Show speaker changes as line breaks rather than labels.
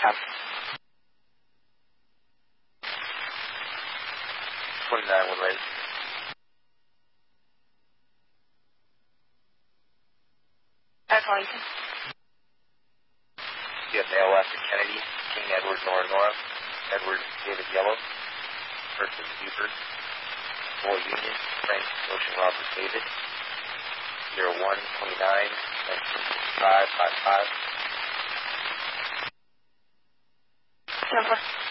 Copy.
29 when ready.
Arlington.
You have Mail West at Kennedy, King Edward Nora, Edward David Yellow, versus Buford, Boy Union, Frank Ocean Robert David, 0129 1965 55.
Number.